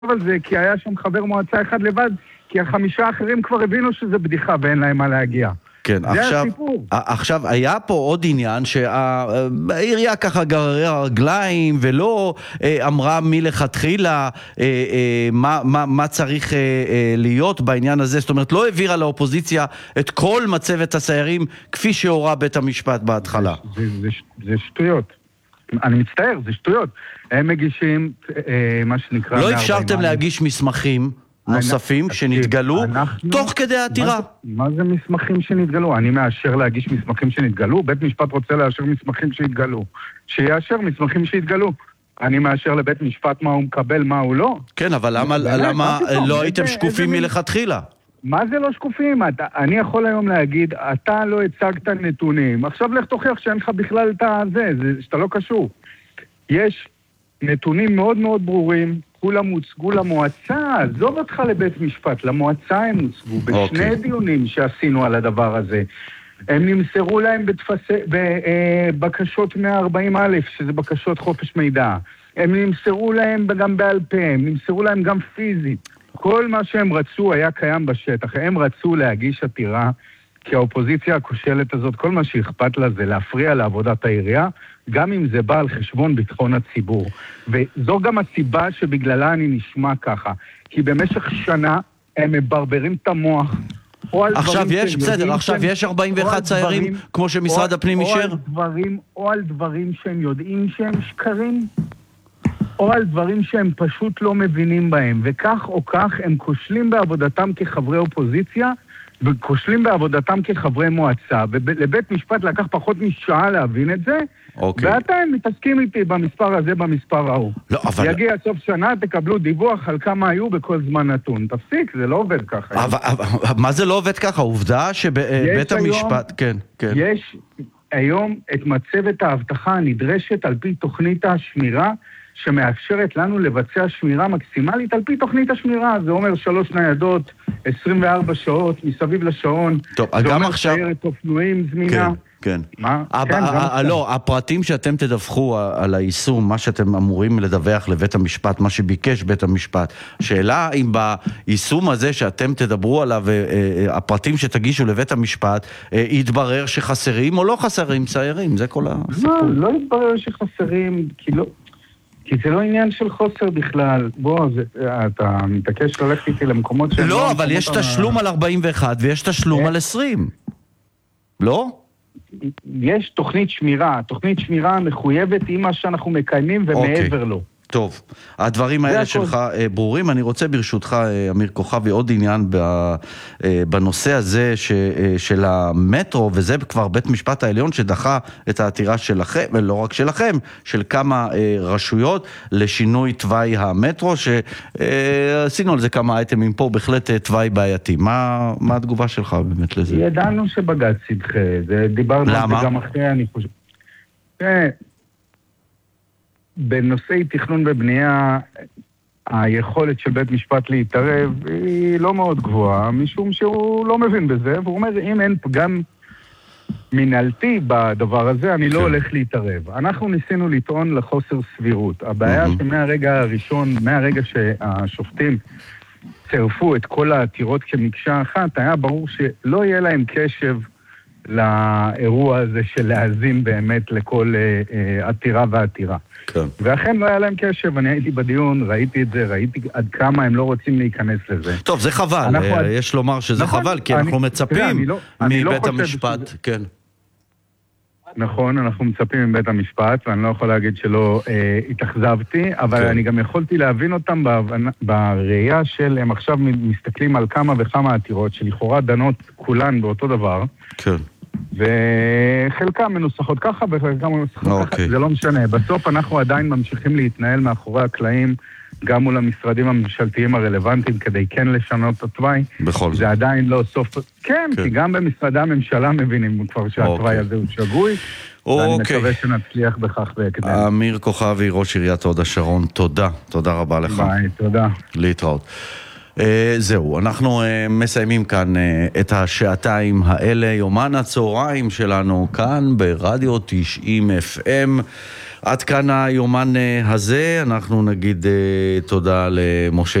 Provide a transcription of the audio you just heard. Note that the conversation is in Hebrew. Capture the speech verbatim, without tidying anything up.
על זה, כי היה שם חבר מועצה אחד לבד, כי החמישה האחרים כבר הבינו שזה בדיחה ואין להם מה להגיע. כן, עכשיו, עכשיו היה פה עוד עניין שהעירייה ככה גררה רגליים ולא אמרה מלכתחילה מה, מה, מה צריך להיות בעניין הזה, זאת אומרת לא העבירה לאופוזיציה את כל מצבת הסיירים כפי שהורה בית המשפט בהתחלה. זה, זה, זה שטויות. אני מצטער, זה שטויות. הם מגישים מה שנקרא... לא אפשרתם להגיש מסמכים נוספים שנתגלו תוך כדי העתירה. מה זה מסמכים שנתגלו? אני מאשר להגיש מסמכים שנתגלו? בית משפט רוצה לאשר מסמכים שהתגלו. שיאשר מסמכים שהתגלו. אני מאשר לבית משפט מה הוא מקבל, מה הוא לא. כן, אבל למה לא הייתם שקופים מלכתחילה? מה זה לא שקופים? אני יכול היום להגיד, אתה לא הצגת נתונים. עכשיו לך תוכיח שאין לך בכלל את זה, שאתה לא קשור. יש נתונים מאוד מאוד ברורים, כולם הוצגו למועצה, עזוב אותך לבית משפט, למועצה הם הוצגו, בשני דיונים שעשינו על הדבר הזה. הם נמסרו להם בבקשות מאה וארבעים א', שזה בקשות חופש מידע. הם נמסרו להם גם בעל פה, הם נמסרו להם גם פיזית. כל מה שהם רצו היה קיים בשטח. הם רצו להגיש עתירה, כי האופוזיציה הכושלת הזאת, כל מה שאכפת לה זה להפריע לעבודת העירייה, גם אם זה בא על חשבון ביטחון הציבור. וזו גם הסיבה שבגללה אני נשמע ככה. כי במשך שנה הם מברברים את המוח. עכשיו יש, בסדר, עכשיו יש ארבעים ואחד ציירים, כמו שמשרד הפנים אישר? או על דברים שהם יודעים שהם שקרים, או על דברים שהם פשוט לא מבינים בהם. וכך או כך הם כושלים בעבודתם כחברי אופוזיציה, וכושלים בעבודתם כחברי מועצה, ולבית משפט לקח פחות משעה להבין את זה, אוקיי. ואתם מתעסקים איתי במספר הזה, במספר ההוא. לא, אבל... יגיע סוף שנה, תקבלו דיווח על כמה היו בכל זמן נתון. תפסיק, זה לא עובד ככה. אבל, אבל, מה זה לא עובד ככה? עובדה שבית המשפט... כן, כן. יש היום את מצבת ההבטחה הנדרשת על פי תוכנית השמירה, שמאפשרת לנו לבצע שמירה מקסימלית על פי תוכנית השמירה. זה אומר שלוש ניידות, עשרים וארבע שעות, מסביב לשעון. טוב, גם עכשיו... זה אומר סיירת אופנועים זמינה. כן, כן. מה? לא, הפרטים שאתם תדווחו על היישום, מה שאתם אמורים לדווח לבית המשפט, מה שביקש בית המשפט. שאלה אם ביישום הזה שאתם תדברו עליו, הפרטים שתגישו לבית המשפט, יתברר שחסרים או לא חסרים סיירים. זה כל הסיפור. לא, לא יתברר שחסרים, כי לא... כי זה לא עניין של חוסר בכלל. בוא, זה, אתה מתעקש ללכת איתי למקומות שהם... לא, אבל יש תשלום על ארבעים ואחת ויש תשלום על עשרים. לא? יש תוכנית שמירה. תוכנית שמירה מחויבת עם מה שאנחנו מקיימים ומעבר לו. טוב, הדברים האלה שלך ברורים. אני רוצה ברשותך, אמיר כוכבי, עוד עניין בנושא הזה של המטרו, וזה כבר בית משפט העליון שדחה את העתירה שלכם, ולא רק שלכם, של כמה רשויות לשינוי תוואי המטרו, שעשינו על זה כמה אייטמים פה, בהחלט תוואי בעייתי. מה, מה התגובה שלך באמת לזה? ידענו שבג"ץ ידחה, זה דיברנו על זה גם אחרי, אני חושב. בנושאי תכנון ובנייה, היכולת של בית משפט להתערב היא לא מאוד גבוהה, משום שהוא לא מבין בזה, והוא אומר, אם אין פגם מנהלתי בדבר הזה, אני לא הולך להתערב. אנחנו ניסינו לטעון לחוסר סבירות. הבעיה שמהרגע הראשון, מהרגע שהשופטים צרפו את כל העתירות כמקשה אחת, היה ברור שלא יהיה להם קשב לאירוע הזה של להאזין באמת לכל אה, עתירה ועתירה. כן. ואכן לא היה להם קשב, אני הייתי בדיון, ראיתי את זה, ראיתי עד כמה הם לא רוצים להיכנס לזה. טוב, זה חבל, אה, יש לומר שזה נכון, חבל, כי אני, אנחנו מצפים תראה, אני לא, מבית אני לא המשפט, שזה... כן. נכון, אנחנו מצפים מבית המשפט, ואני לא יכול להגיד שלא אה, התאכזבתי, אבל כן. אני גם יכולתי להבין אותם בהבנה, בראייה של, הם עכשיו מסתכלים על כמה וכמה עתירות, שלכאורה דנות כולן באותו דבר, כן. וחלקם מנוסחות ככה, וחלקם מנוסחות אוקיי. ככה, זה לא משנה. בסוף אנחנו עדיין ממשיכים להתנהל מאחורי הקלעים, גם מול המשרדים הממשלתיים הרלוונטיים, כדי כן לשנות את התוואי. בכל זה זאת. עדיין לא סוף... כן, כן, כי גם במשרדי הממשלה מבינים כבר שהתוואי אוקיי. הזה הוא שגוי, אוקיי. ואני מקווה שנצליח בכך בהקדם. אמיר כוכבי, ראש עיריית הוד השרון, תודה. תודה רבה לך. ביי, תודה. להתראות. Uh, זהו, אנחנו uh, מסיימים כאן uh, את השעתיים האלה, יומן הצהריים שלנו כאן ברדיו תשעים אף אם. עד כאן היומן הזה, אנחנו נגיד תודה למשה